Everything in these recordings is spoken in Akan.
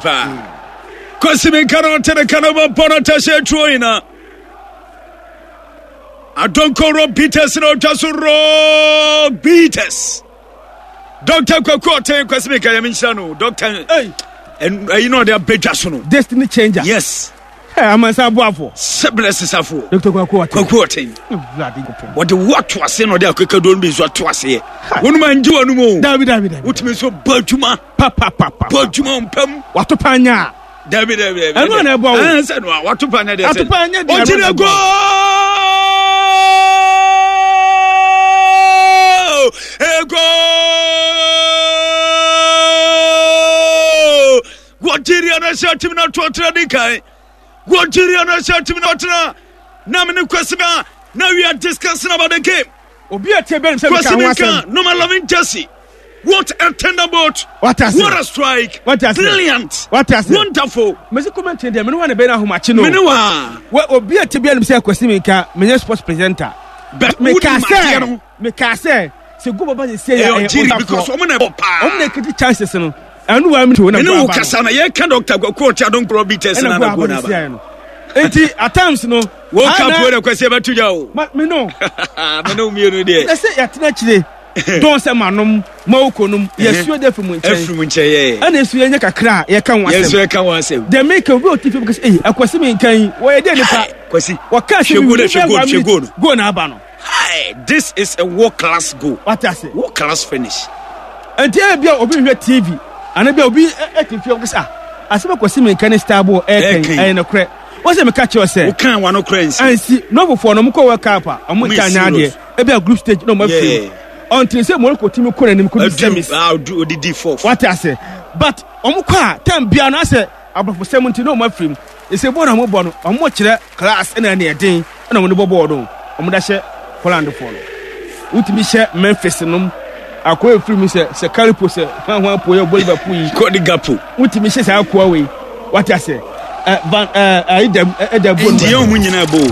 Kwesi Kano tene Kanaba Bonata se Troina. Adonkoro Beaters no Jasuro Beaters. Doctor Kwakote Kwesi Kayaminsano. Doctor and you know they are Betasuno. Destiny changer. Yes. I'm a Sabuafo. Sebless Safo. Dr. Kwakote. What the what was in or there could don't be what was here. One man do no more. David. What means so Bertuma? Papa. Bertuma Pum. What to Panya? David. I don't know what to Panya. What to Panya? What did I go? What did you say to me not to Tradikai? What did you say to me not to Namini Kwesima? Now we are discussing about the game. Kwesima, no man loving Jesse. What a thunderbolt! What a strike! Brilliant! Wonderful! Mr. Commenting, the men want to be a Humachino. What will be a Tibian Kwesima, Many sports presenter. But me say, so go about the say, because only chances. And who am to know Cassana, you can doctor go coach, I don't grow beaters and I'm going to at times, no, walk up with a question to you. But me know, I know me, I say at naturally, don't say manum, moconum, yes, you're there from winter, and it's you a cry, you can't say. They make a road because a question can, where they what can't you go Nabano? Hi, this is a world class goal. What I say, world class finish. And there be a TV. And I be at the I said, Kwesima can stable and a crack. What's the catch you say? Can't one of cranes. I see no for no Moko Kappa, and we can't a group stage no more. Until some more Timu Kuran could I'll do the D4. What I say. But Omuka, Tam Biana said, about for 70 no more film. It's a one of Mobon, I'm watching that class and any day, and I'm on the board. I'm going to say, Polando follow. Utimisha Memphis and akwa free me say Caripo say one poor boy Pui got the gapu. Utimi say akwa we. What I say? Dion winning ball.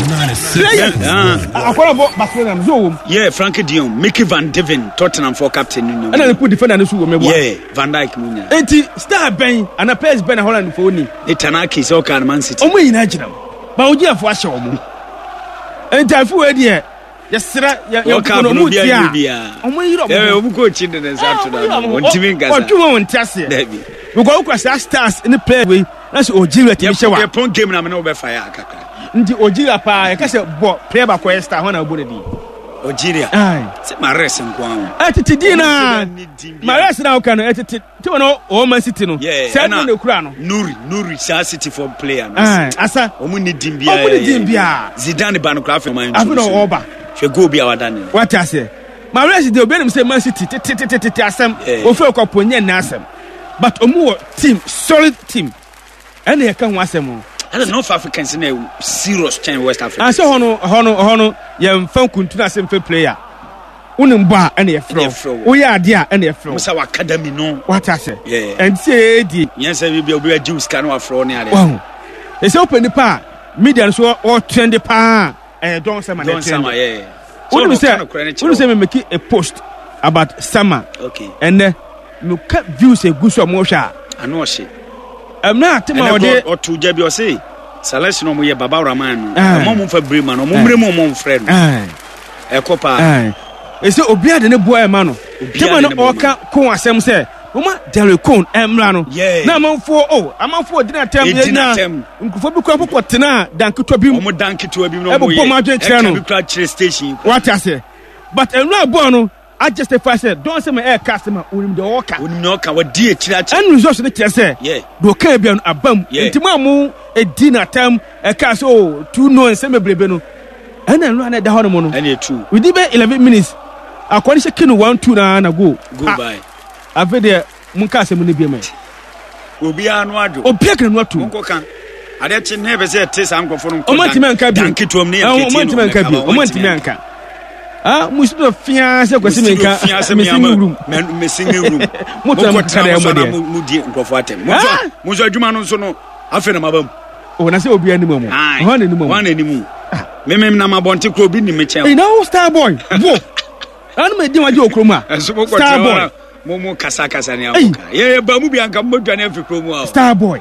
Akwa Barcelona zo. Yeah, Frankie Dion, Mickey Van Deven, Tottenham for captain. And I put defender no so me. Yeah, Van Dijk munya. Enti star ben and a pace ben Holland for ni. The Tanaki so can Man City. Omo ina gina. Ba oji afo ahye omo. Enti afu we de yes sir, ya kono mu tia. Omo yiro omo. Omo coach in the Saturday. Ontimi ngasa. Otumo wontiase. David. We go kwasa stars in the play we. That's Ojiria to show up. Pon game na me no be fire kaka. Ndi Ojiria pa e ka se bo player ba ko star ho na bo di. Ojiria. Ai. Se Mares nko an. Atiti di na. Mares na o ka no atiti. Ti wono o Man City no. Se no ne kura no. Nuri Star City for player no. Ai, asa. Omo ni dimbia. Zidane ba no kra fa man. Afu no oba. Hwe go bia wadane. What I say? Mares dey obi dem say Man City asem. O fe ko ponye na asem. But omo team, solid team. And they can was them. I don't know if Africans in a serious chain West Africa. I saw Hono, young Funkun to that simple player. Unumba and a fro. We are dear and a fro. Our academy, no. What I say? Yeah. And say, yes, I will be a Jews can offer near it. Wow. It's open the pa. Median so or 20 pa. And don't say, yeah. What do you say? Make a post about summer. Okay. And look at views a goose or mosha. I know she. I'm not or to Jabby or say, Celeste no more Baba Raman, a moment for Breman, or Mumbremo friend. A copa. It's so obia than a boy, mano. Timano or Coa Sam say, Uma Delly Cone, Emrano. Yeah, now I'm for I'm on for dinner time. For Tina, Danku to be more Danky to be station. What I say? But I'm not born. I justify said, don't say my air customer, the Oka, what dear church and resource in the say, yeah, do Caribbean a bum, Timamu, a dinner time, a castle, 2 no and semi bribeno, and then run at the honeymoon, and you're true. We did 11 minutes. I quite a kinu 1 2 na go by. I've been there, Munkasa Munibime. Will be on what or picking what to Coca. I let never say, Tess Uncle from Omantiman Cabin, Omantimanka. Ah, must not fiance missing room. Missing room. Musa Jumano sono. I feel my when I say be any moment. One anymore. Meme Nama Bonti Crobin, Mitchell. No, star boy. I made you a joke, Star boy. Momo Casacas and yeah, Bamubi and Cambodia and every promo. Star boy.